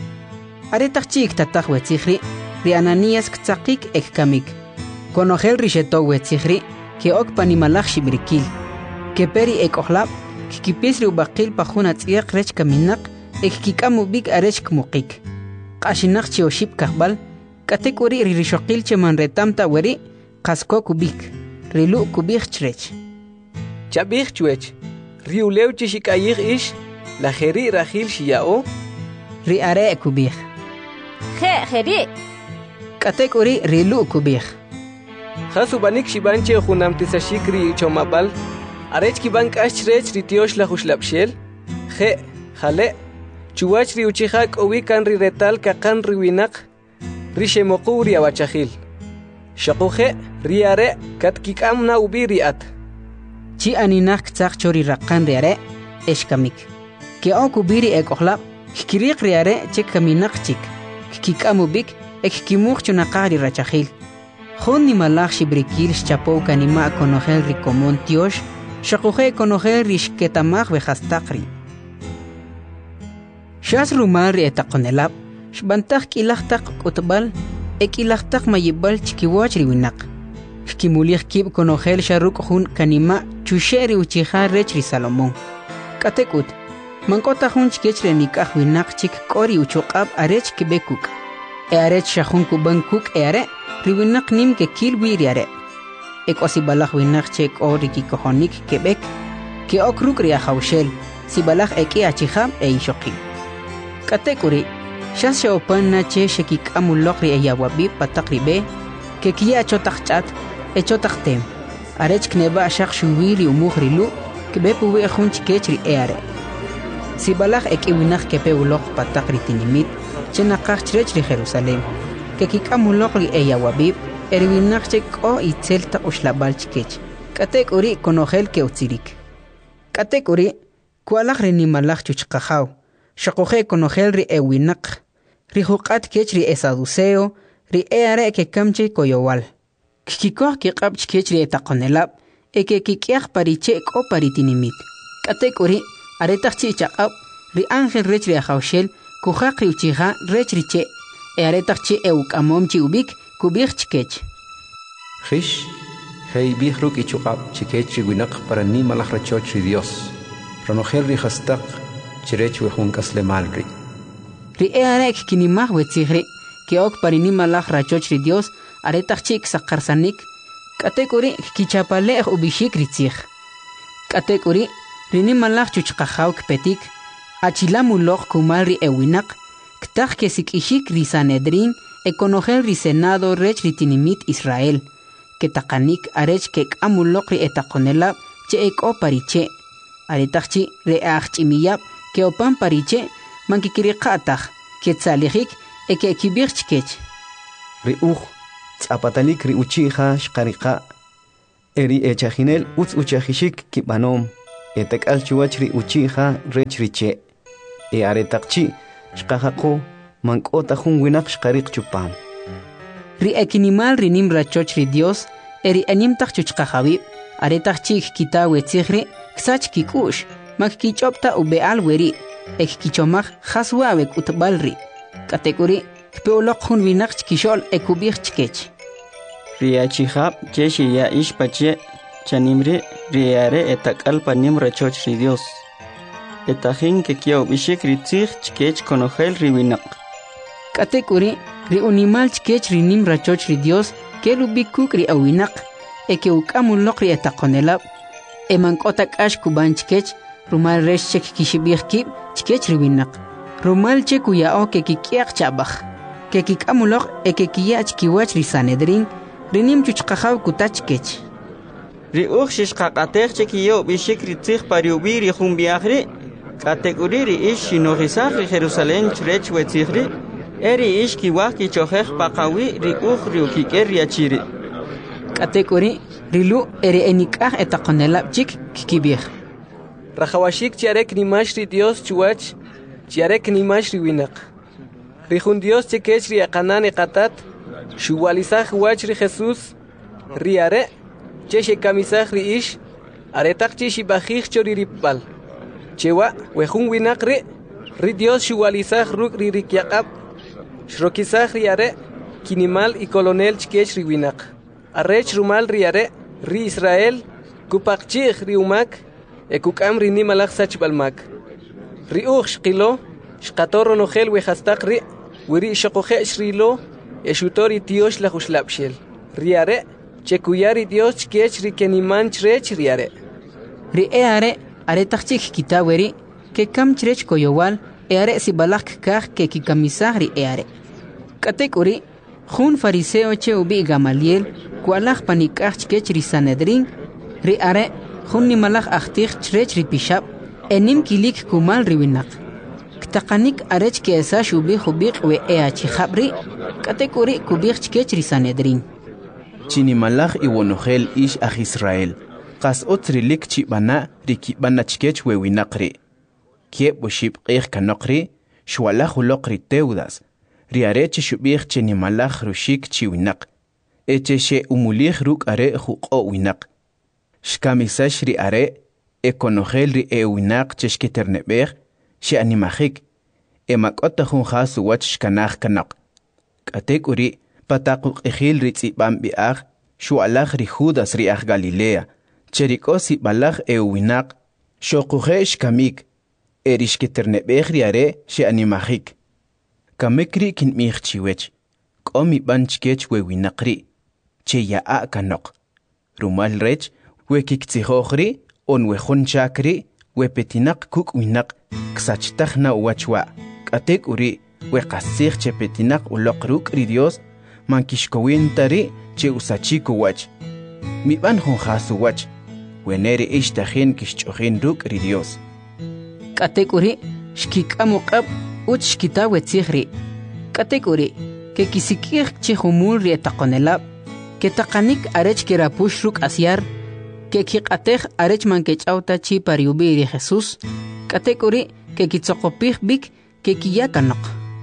Aretaq chi iktataj wetzijri ri Ananías ktzaqik ek kamik konogel ri sheto wetzijri ke ok panimalaj shibrikil ke peri ek ohlab kikipis ri ubaqil pajuna tz'iq rech kaminak ek kikamu bik arech kmuqik qashinaq chi oshib kahbal katek uri ri rishoqil che manretamta weri qasko kubik rilu kubik chrech chabij chwech ri ulew chi shikayij ish la jeri rajil shiyao ri are kubik je jeri katek uri rilu kubik Hasubanik shibanche junam tisashik ri chomabal arech kiban k'ash ri tiosh la jushlapshel je jale chuwach ri uchijak owikan ri retal kaqan ri winaq ri shemoqu ri awachajil shaquje ri are katkikam na ubi riat chi aninaq tzaq chori raqan ri are eshkamik ke okubiri ekohlab kiriq ri are che kaminaq chik kikamu bik ekkimuq chunaqari rachajil Joni malach shibrikil chapo kanima konogel ri komon tiosh shaquje konogel ri shketamaj vejastaqri shas rumar ri etaqonelab shbantaj kilajtaq utbal ekilajtaq mayibal chikiwach ri winaq shkimulij kib konogel sharuk jun kanima chusheri uchija rech ri Salomón katekut mankota jun chkech ri nikaj winaq chik kori uchoqab arech kibekuk e arech shajun kuban kuk e are riwinak nim ke kil wiriare ek osibalaj winak chek ori ki kohonik kebek ke okruk ria hawshel sibalaj eki achiham e ishoqi katekuri shas opan na che shekik amulok ri ayawabi patakribe ke kiya chotaqchat e chotaqtem arech kneba shaq shuwiri umuhrilu kebe puwe khunch kechri eare sibalaj eki winak kepe ulok patakri tinimit chenaqach chrech ri Jerusalem que kikamulok li eyawabib erwinaq cheko itzelta ushlabal chkech katek uri konogel ke utzirik katek uri kualaj renimalaj chuchqajaw shaqoje konogel ri ewinaq ri huqat kech ri esaduceo ri eare ke kamche koyowal kikikoh ki qab chkech ri etaqonelab e ke kikiaj pariche ko paritinimit katek uri aretaq chi chaqab ri ángel rech ri hawshel kujaq ri uchija rech ri che earetaq chi euk amom chi ubik kubik chkech Hish hey bih ruk ichuqab chikech winaq para ni malaj rachoch ri Dios ronogel ri hastaq chirech wejun kaslemal ri ri earek kinimaj wetzigri ke ok para ni malaj rachoch ri Dios aretaq chi saqarsanik katekuri kichapale ubishik ri tzig katekuri ri ni malaj chuchqajaw kpetik achilamulok kumal ri ewinaq Ktaj que sikishik ri Sanedrin ekonogel ri Senado rech ri tinimit Israel que takanik arech que amulok ri etaqonelab che eko pariche aretaqchi re achimiyab que opan pariche mankikiriqataj ketzalihik eke kibirchkech. Riuj, tzapatalik riuchija shqariqa. Eri echajinel utz uchajishik kibanom. Etek alchuach riuchija rech riche. E aretaqchi shqajaqo mankota jun winak shqariq chupam. Ri ekinimal rinim rachoch ri Dios, eri anim tak chuchqajawi, aretaq chik kitawe tzihri, ksach kikush, mak kichopta ubeal weri, ek kichomaq haswawek utbalri. Kategori, kpeolok jun winak kishol ekubir chkech. Riachihab cheshi ya ishpache, chanimri riare etakal panim rachoch ri Dios. Etajin que kiau bishik ritzich chkech konojel riwinak. Kategori, ri unimal chkech rinim rachoch ri Dios, ke lubikuk ri awinak, e ke ukamulok ri etaqonelab, e mankotak ash kuban chkech, rumal resh chek kishibir kib, chkech riwinak. Rumal chek uyao ke kikiak chabach, ke kikamulok e ke kiyach kiwach ri Sanedrin, rinim chuchqajaw kutach chkech. Ri uj shishqaqatej chek kiau bishik ritzich pariubi ri jumbiachri, kategori ri ish shinorizach ri Jerusalén chrech wetzihri, eri ish kiwah kichohej paqawi ri uj riukiker riachiri. Kategori rilu eri enikaj etaqonelab chik kikibir. Rajawashik chiarek nimash ri Dios chuach, chiarek nimash ri winak. Rijun Dios chekech ri aqanan eqatat, shuwalizaj wach ri Jesús, ri are, cheshe kamisaj ri ish, aretaq cheshi bajij chori ripbal. Chewa, wejun winak ri, ri Dios shuwalizaj ruk ri rikyaqab, shrokizaj ri are, kinimal y colonel chkech ri winak. Arrech rumal ri are, ri Israel, kupaqchij ri umak, e kukam ri nimalaj sachbalmak. Ri uj shqilo, shqatoro nojel wejastaq ri, wiri shokoje shrilo, e shutori tiosh la jushlapshel. Ri are, chekuyari Dios chkech ri keniman chrech ri are. Ri e are, are tachchik kitaweri, ke kam chrech koyowal, e are si balak kaj ke kikamisaj ri e are. Katek uri, jun fariseo che ubi Gamaliel, kualaj panikaj chkech ri Sanedrin, ri are, jun nimalaj ahtij chrech ri pishab, enim kilik kumal ri winak. Ktaqanik arech ke esa shubi jubiq we e achijabri, katek uri kubik chkech ri Sanedrin. Chinimalaj iwonojel ish aj Israel. Qas otrilik chibana rikibana chkech we winakri. Kiep boship qih kanokri, shwalaj ulokri teudas. Riareche shubich chenimalaj rushik chiwinak. Eche she umulij ruk are juqo winak. Shkamisash ri are, ekonojel ri e winak cheshkiternebej, she animajik. Emakota junjas wach shkanaj kanak. Katek uri, pataquk ejil ri tzibam biaj, shwalaj ri Judas ri aj Galilea. Cherikosi balaj e winak, shokuje shkamik. Erishkiternebej ri are, she animajik. Kamekri kin mich chiwech, komi banchkech we winakri, che ya a kanok. Rumal rech, we kiktsihochri, on we chakri, we petinak kuk winak, ksachtaj na uachwa. Katek uri, we kasich che petinak ulokruk ri Dios, mankishkowintari che usachiko wach. Mi ban honjasu wach, we neri ishtahin kishchohin ruk ri Dios. Katek uri, shkikamukab, uch shkitawe tzihri. Katek uri, ke kisikir chihumul ri etaqonelab, ke taqanik arech kerapush ruk asyar, ke kikatej arech mankechauta chi pariubi ri Jesús, katek uri, ke kitzokopij bik, ke kiyakanok.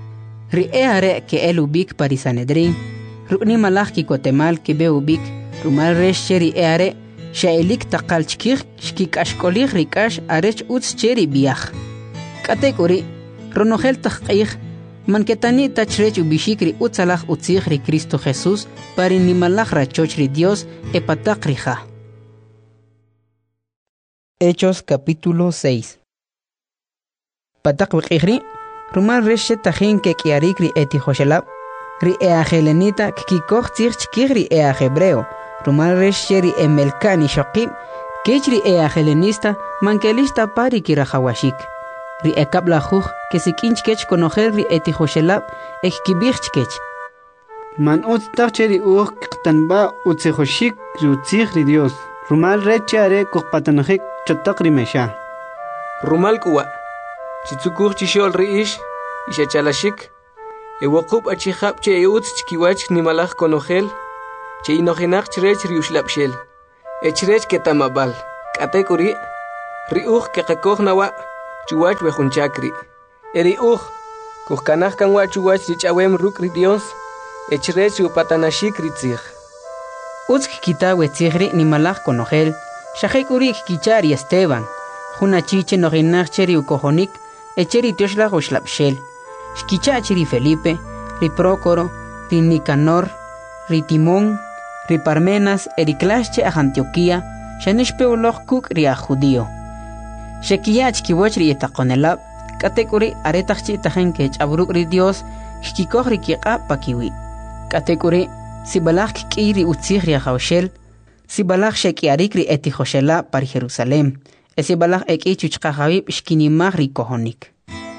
Ri e are ke elu bik pari Sanedrin, rukni malaj kikotemal ke beu bik, rumal resh cheri e are, shaelik taqal chkir, shkikashkolij rikash arech utz cheri biaj. Katek uri, ronojel taqqij, manketani tachrech ubishikri utzalaj utzijri Cristo Jesús, pari nimalaj rachochri Dios, epatakrija. Hechos capítulo seis. Patak wikihri, rumal reshe tajin ke kiarikri eti joshelab, ri eajelenita kikoj tzij chkigri eajebreo, rumal reshe ri emelkani shokib, kechri eajelenista mankelista pari kirajawashik. Ri ekabla juj que si kinchkech conocer ri eti joshelab ek kibirchkech. Man ut tacheri uj qtanba utsejoshik rutzig ri Dios. Rumal reche are kuqpatanajik chotak ri mesha. Rumal kuwa. Chitsukuj chishol ri ish, Ishachalashik, ewokub achihab che eutz chkiwach nimalach konogel, che inojenach chrech riushlapshel, echrech ketamabal, katekuri, riuch kekakog nawa, chuwach wejunchakri, eri uch, kuhkanach kanwa chuwach richawem ruk ridios, echrech upatanashik ritzich. Utz kikita wetzihri nimalach konogel, shahekuri kikichari Esteban, juna chiche nojenach cheri ukojonik, echeri tioshla ushlapshel. Shkichachi ri Felipe, ri Prócoro, ri Nicanor, ri Timón, ri Parmenas, ericlasche a Antioquía, shanishpeoloch kuk ri a judío. Shekiyach kiwach ri etaconelab, katekuri aretachchi tajen kech abruk ri Dios, shkikoch ri kiqa pakiwi. Katekuri, sibalach kiki ri utzich ri a jaushel, sibalach shekiarik ri etijoshela par Jerusalem, esibalach eki chuchkajabib shkinimach ri kohonik.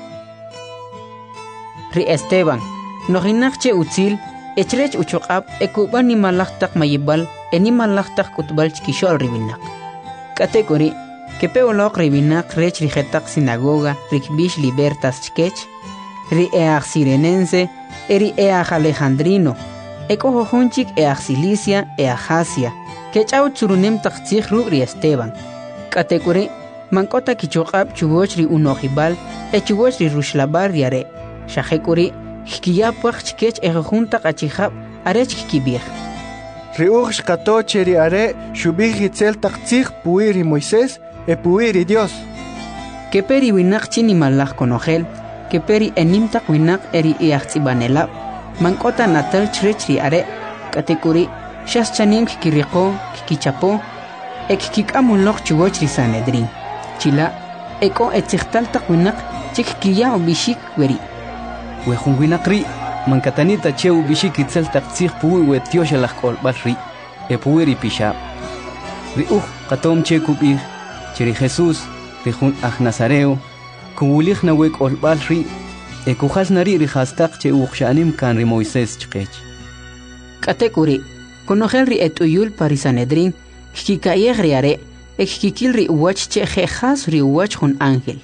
Ri Esteban, noginachche utzil, echrech uchoqab, ekuban ni malachtak mayibal, eni malachtak kutbal chkishol ribinak. Kategori, kepeolok ribinak rech rijetak sinagoga, rikbish libertas chkech, ri each sirenense, eri each alejandrino, ekojohunchik each Cilicia, each Asia, kechau tsurunem taktzich ru ri Esteban. Kategori, mankota kichoqab chuboch ri unojibal, echuboch ri rushlabar riare. Shahekuri, Hkiyapach chkech ejunta kachihab, arech kibir. Riuch kato cheri are, shubig hitzel taktzich puiri Moisés, e puiri Dios. Que peri winak chini malach konogel, que peri enimtak winak eri iachzibanelab, mankota natal chrechri are, katekuri, shas chanim kikiriko, kikichapo, ek kikamulok chugochri Sanedrin. Chila, eko etzichtaltak winak, chik kiya bishik weri. Wejun winakri, mankatanita cheu bishik itzel taktzich puwi wetiosh alakol balri, e puwiri pisha. Riuch katom che kubir, cheri Jesús, rijun aj Nazareo, kubulich na wek ol balri, e kujas nari rijastak che uxanim kan ri Moisés chkech. Katekuri, konogel ri etuyul pari Sanedrin, kikayeg riare, e kikil ri uwach che jejas ri uwach jun ángel.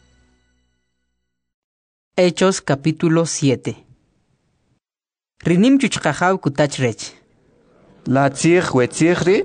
Hechos capítulo siete. Rinim chuchkajaw kutachrech. La tzich wetzichri.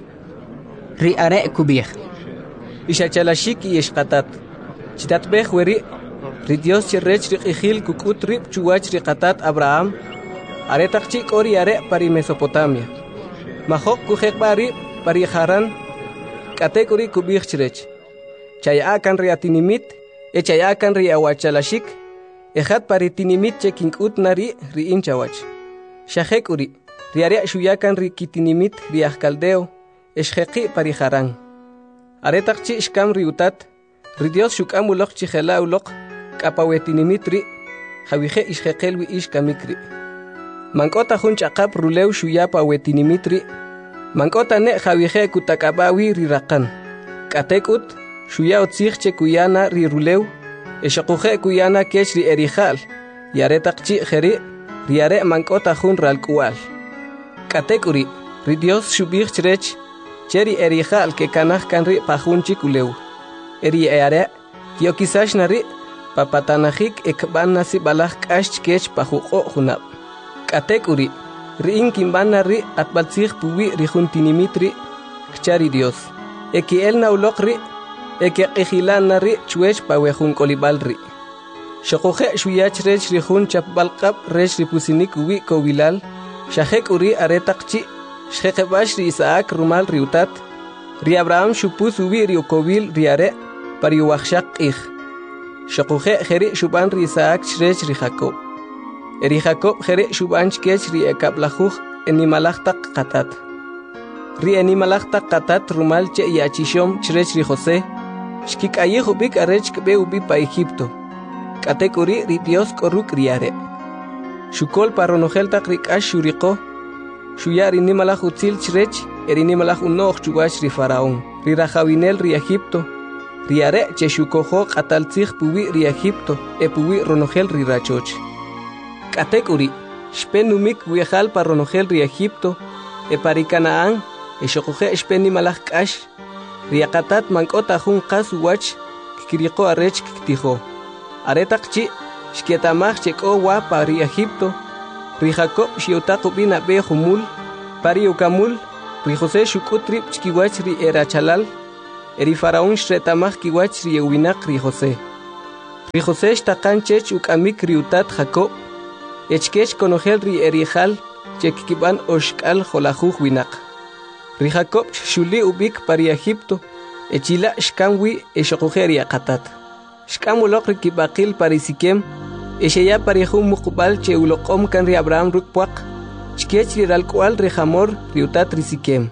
Ri are kubich. Ishachalashik y eshkatat. Chitatbech weri. Ri Dios chirrech ri ijil kukut rip chuwach ri katat Abraham. Are takchik ori are pari Mesopotamia. Mahok kujek bari pari Haran. Katekuri kubich chirech. Chayakan ri atinimit. E chayakan ri awachalashik. Ejat paritinimit che kinkut nari ri inchawach. Shahekuri, riaria shuyakan ri kitinimit ri ahkaldeo, eshjeki pariharan. Aretakchi shkam ri utat, ri Dios shukam ulok chihela ulok, kapawetinimit ri, jawihe ishjekel wi ishkamikri. Mankota hun chakap ruleu shuyapa wetinimit ri, mankota ne jawihe kutakabawi ri rakan. Katekut, shuya otzich che kuyana ri ruleu, Eshakuje kuyana kech ri erijal, yare takchi jeri, riare mankota jun ralkual. Katekuri, ri Dios shubich chrech, cheri erijal ke kanach kanri pajun chikuleu. Eri eare, tio kisash nari, papatanajik ekban nasi balach kash kech pajuko junab. Katekuri, ri inkinban nari atbalzich puwi ri juntinimitri, kchari Dios. Eki el naulokri, Eke ejilan nari chuech pa wejun kolibalri. Shokoje shuyach rech rihun chapbalkap rech ripusinik uwi kobilal. Shahek uri aretakchi. Shekebash ri Isaac rumal riutat. Ri Abraham shupus uwi riukobil riare. Pariuachshak ich. Shokoje jeri shuban ri Isaac rech ri Jacob. Eri Jacob jeri shuban chkech ri ekablajuj enimalachtak katat. Ri enimalachtak katat rumal che yachishom chrech ri José. Shkik ayejo bik arech kbe ubi pa Egipto. Katekuri ri Dios koruk riare. Shukol paronogel tak rik ash shuriko. Shuyari nimalach utzil chrech, eri nimalach unoch chugash ri Faraón. Ri rajawinel ri Egipto. Riare che shukojo kataltzich puwi ri Egipto, e puwi ronogel ri rachoch. Katekuri, shpenumik wiejal paronogel ri Egipto, e pari Canaán, e shokoje shpen nimalach kash. Riakatat mankota jun qas wach kikiriko arech kiktijo. Aretakchi Shketamach chekowa pari Egipto, ri Jacob shiotako bina be humul, pari ukamul, ri José shukutrip chkiwach ri erachalal, eri faraón shretamach kiwach ri ewinak ri José. Ri José shtakan chech ukamik ri utat Jacob, echkech konogel ri erijal, chekkiban oshkal jolajuj winak. Ri Jacob shuli ubik pari Egipto, echila shkanwi eshokujeri akatat. Shkamulok ri kibakil pari Sikem, esheya pari jum mukubal che ulokom kan ri Abraham rukpuak, chkech ri ralkual ri Hamor ri utat ri Sikem.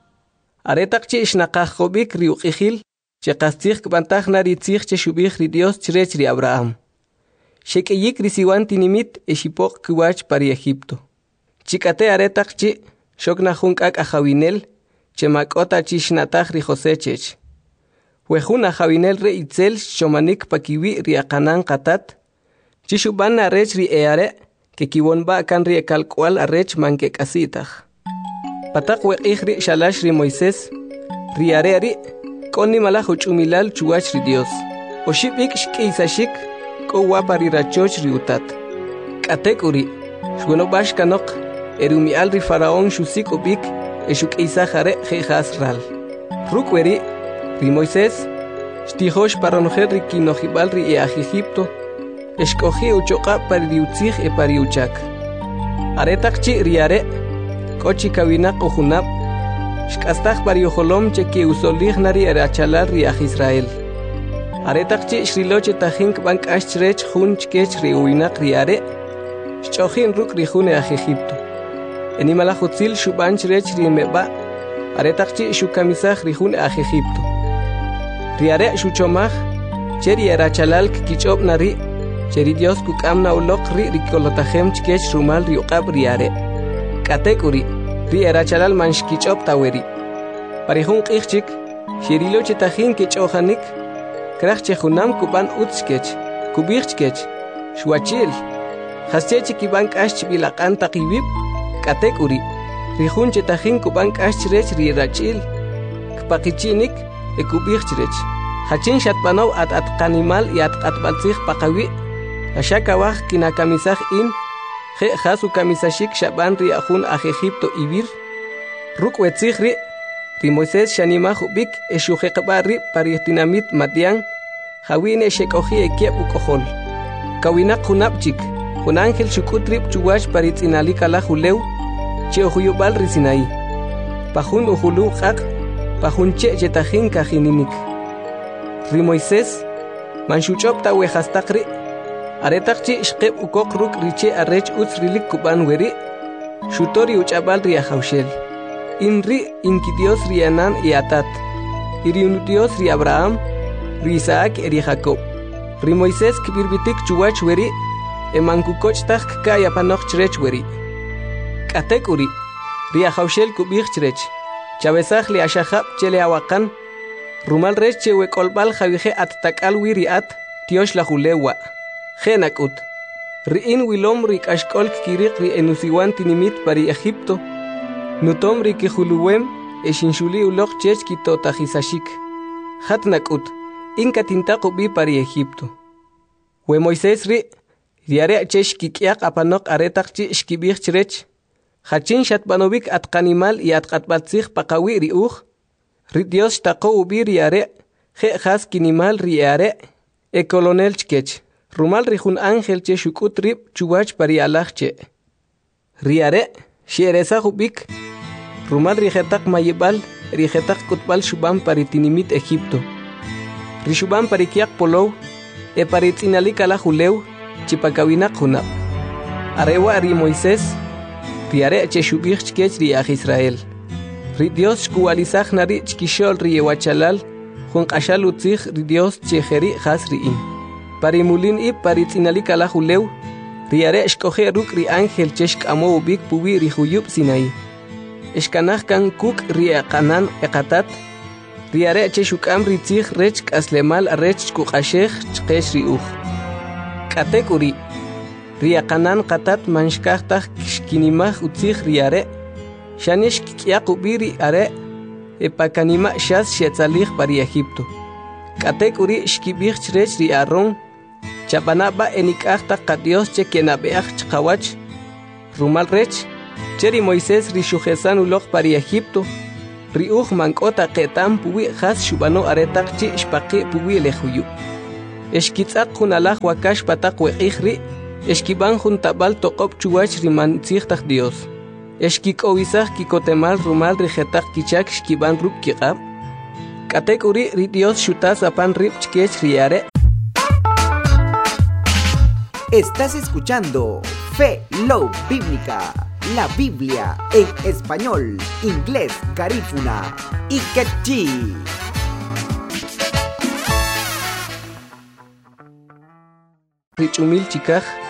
Aretak che ishnakaj jobik ri uqijil, che kastig kbantaj nari tzig che shubij ri Dios chrech ri Abraham. Shekeyik ri siwan tinimit eshipok kiwach pari Egipto. Chikate aretak che shokna junkak ajawinel, che makota chishnatag ri José chech. Wejun ajawinel re itzel shomanik pakiwi ri akanan katat, chishuban arech ri eare, que kibonba kan ri ekalkwal arech manke kasitag. Patak weqij ri shalash ri Moisés, ri are ri, koni malaj uchumilal chuwach ri Dios. Oshipik shkeisashik, kowa pari rachoch ri utat. Katek uri, shgonobash kanok, erumial ri faraón shusik ubik, eshuk isajare jejas ral. Rukweri, ri Moisés, shtijosh paronojer ri kinojibal ri eaj Egipto, eshkoji uchoqa pari riutzij e pari uchak. Aretakchi ri are, kochi kawinak ojunab, shkastaj pari ojolom che ki usolij nari erachalar ri aj Israel. Aretakchi shriloche tajink bank ashrech jun chkech ri uinak ri are, shchojin ruk ri jun eaj Egipto. Enimala jutzil shuban chrech ri meba, aretakchi shukamisaj ri jun eaj Egipto. Ri are shuchomaj, cheri erachalal kichob nari, cheri Dios kukamna ulok ri rikolotajem chkech rumal ri uqab ri are. Katekuri, ri erachalal manshkichop taweri. Parihun qijchik, shirilo chetajin kichojanik, krach chejunam kuban utskech, kubijchkech, shuachil. Haschechi kiban kash bilaqan taqibib, katekuri, rihun chetajin kuban kash rech ri rachil, kpaqichinik, e kubijchrech. Hachin shatpanaw at at kanimal y at atbalzig paqawi, ashakawaj kinakamisaj in, je jasu kamisashik shaban ri ajun aj Egipto ibir, ruk wetzig ri, ri Moisés shanimaj ubik eshujeqba ri paritinamit matian, jawine shekoji ekiep ukojol. Kawinak junapchik, jun ángel shukutrip chuwach paritzinalika julew, che ojuyubal ri Sinaí. Pajun ujulu qaq, pajun che chetajin kajininik. Ri Moisés, manshuchop ta wejastakri, aretakchi shqeb ukok ruk riche arrech utz rilik kuban weri, shutori uchabal ri ajawshel. Inri inkidios ri Anan y Atat, iriunudios ri Abraham, ri Isaac eri Jacob. Ri Moisés kibirbitik chuwach weri, emankukoch tak kaya panoch chrech weri. Katekuri, ri ajawshel kubich chrech, chabezaj li ashahab chele awakan, rumal rech che wekolbal javije at takal wiri at, tiosh la julewa. Genakut. Riin wilom rik ashkol kirik ri enusiwan tinimit pari Egipto. Nutom ri kijuluwem eshinshuli ulok chech kito tajisashik. Hatnakut. Inka tintako bi pari Egipto. We Moisés ri, riare chech kikiak apanok aretakchi shkibich chrech. Hachin shatbanovik at kanimal y at katbatzig pakawi ri uj. Ri Dios tako ubi riare, je has kinimal riare, e colonel chkech. Rumal rijun ángel che shukutrip chuwach pari alajche. Riare, shiereza hubik. Rumal rijetak mayibal, rijetak kutbal shuban pari tinimit Egipto. Rishuban pari kiak polow, e pari tinalika la julew, chipakawinak hunab. Arewa ri Moisés, riare che shubich chkech riaj Israel. Ri Dios shkualizaj nari chkishol riewachalal, jun qashal utzig ri Dios chejeri has riin. Pari mulin i pari tinalika la julew, riare shkoje ruk ri ángel cheshk amo ubik puwi ri huyub Sinaí. Eshkanaj kan kuk ri aqanan eqatat, riare cheshukam ri tzig rech aslemal rech kuqashej chqesh ri uj. Katekuri, ri aqanan qatat manshkajtaj shkinimaj utzig riare, shanish kikiaq ubiri are, epakanima shas shetzalij pari Egipto. Katekuri shkibij chrech ri Aarón, chabanaba enikahta ka Dios che kenabeach chkawach rumal rech cheri Moisés rishujesan ulok pari Egipto riuj mankota ketam puwi khas shubano aretak chi shpaqi puwi lehuyu eshkitzaq kunalaj wakash patak weqihri eshkiban juntabal toqop chuwach riman tzihtak Dios eshkikowisaj kikotemal rumal rijetak kichak shkiban rub kiqab katek uri ri Dios shutas apan rib chkech riare. Estás escuchando Fe Low Bíblica, la Biblia en español, inglés, garífuna y quechí. Richumil chikaj